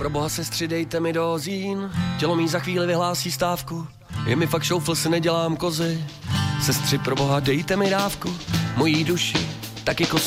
pro boha sestři, dejte mi dozín, tělo mý za chvíli vyhlásí stávku, je mi fakt šoufl, si nedělám kozy. Sestři, pro boha, dejte mi dávku, mojí duši, taky